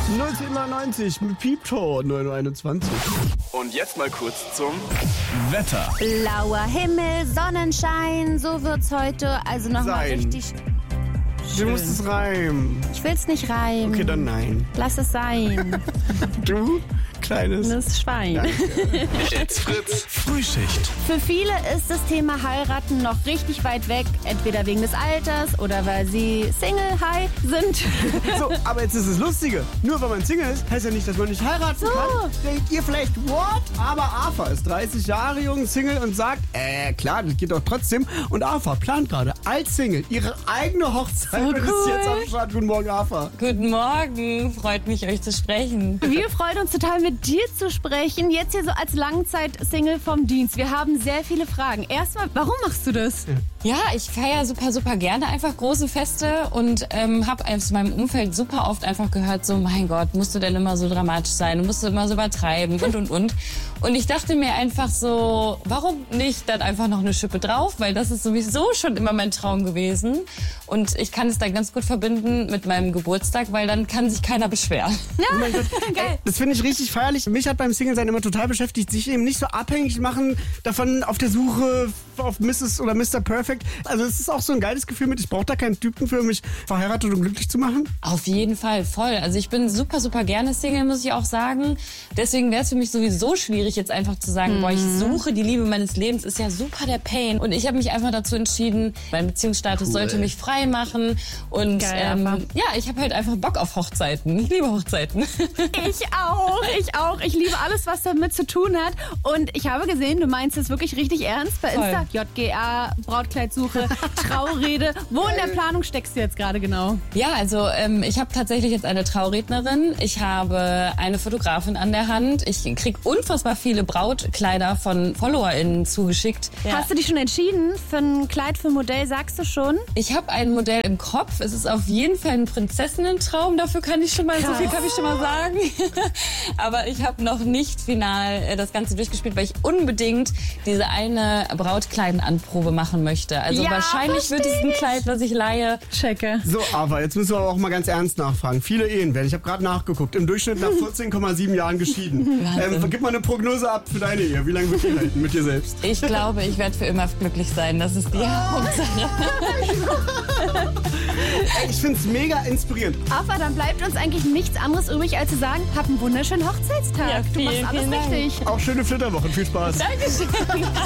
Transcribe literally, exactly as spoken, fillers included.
neunzehnhundertneunzig mit Piepto, neun Uhr einundzwanzig. Und jetzt mal kurz zum Wetter. Blauer Himmel, Sonnenschein, so wird's heute. Also nochmal Sein. richtig Du musst schön. es reimen. Ich will's nicht reimen. Okay, dann nein. Lass es sein. Du, kleines... Das Schwein. Danke. It's Fritz. Frühschicht. Für viele ist das Thema Heiraten noch richtig weit weg. Entweder wegen des Alters oder weil sie Single high sind. So, aber jetzt ist es Lustige. Nur weil man Single ist, heißt ja nicht, dass man nicht heiraten So. kann. Denkt ihr vielleicht, what? Aber Arfa ist dreißig Jahre jung, Single und sagt, äh, klar, das geht doch trotzdem. Und Arfa plant gerade als Single ihre eigene Hochzeit. So und ist cool. jetzt am Start. Guten Morgen, Arfa. Guten Morgen, freut mich, euch zu sprechen. Wir freuen uns total, mit dir zu sprechen. Jetzt hier so als Langzeit-Single vom Dienst. Wir haben sehr viele Fragen. Erstmal, warum machst du das? Ja, ich feiere super, super gerne einfach große Feste und ähm, habe aus meinem Umfeld super oft einfach gehört, so mein Gott, musst du denn immer so dramatisch sein, musst du immer so übertreiben und, und, und. Und ich dachte mir einfach so, warum nicht dann einfach noch eine Schippe drauf, weil das ist sowieso schon immer mein Traum gewesen. Und ich kann es dann ganz gut verbinden mit meinem Geburtstag, weil dann kann sich keiner beschweren. Ja, Oh mein Gott. geil. Das finde ich richtig feierlich. Mich hat beim Single-Sein immer total beschäftigt, sich eben nicht so abhängig machen davon auf der Suche auf Misses oder Mister Perfect. Also es ist auch so ein geiles Gefühl mit, ich brauche da keinen Typen für, mich verheiratet und glücklich zu machen. Auf jeden Fall, voll. Also ich bin super, super gerne Single, muss ich auch sagen. Deswegen wäre es für mich sowieso schwierig, jetzt einfach zu sagen, mhm. boah, ich suche die Liebe meines Lebens, ist ja super der Pain. Und ich habe mich einfach dazu entschieden, mein Beziehungsstatus Cool. sollte mich frei machen. Und Geil, ähm, Arfa. ja, ich habe halt einfach Bock auf Hochzeiten. Ich liebe Hochzeiten. Ich auch, ich auch. Ich liebe alles, was damit zu tun hat. Und ich habe gesehen, du meinst es wirklich richtig ernst bei Insta. J G A, Brautkleidsuche, Traurede. Wo in der Planung steckst du jetzt gerade genau? Ja, also ähm, ich habe tatsächlich jetzt eine Traurednerin. Ich habe eine Fotografin an der Hand. Ich krieg unfassbar viele Brautkleider von FollowerInnen zugeschickt. Hast du dich schon entschieden für ein Kleid, für ein Modell, sagst du schon? Ich habe ein Modell im Kopf. Es ist auf jeden Fall ein Prinzessinnentraum. Dafür kann ich schon mal, so viel kann ich schon mal sagen. Aber ich habe noch nicht final äh, das Ganze durchgespielt, weil ich unbedingt diese eine Brautkleidenanprobe machen möchte. Also Ja, wahrscheinlich wird es ein Kleid, was ich leihe. Checke. So, aber jetzt müssen wir aber auch mal ganz ernst nachfragen. Viele Ehen werden, ich habe gerade nachgeguckt, im Durchschnitt nach vierzehn Komma sieben Jahren geschieden. ähm, gib mal eine Prognose ab für deine Ehe. Wie lange wird die halten mit dir selbst? Ich glaube, ich werde für immer glücklich sein. Das ist die Hauptsache. Ey, ich finde es mega inspirierend. Aber dann bleibt uns eigentlich nichts anderes übrig, als zu sagen, hab einen wunderschönen Hochzeitstag. Ja, du vielen, machst alles vielen Dank. richtig. Auch schöne Flitterwochen. Viel Spaß. Dankeschön.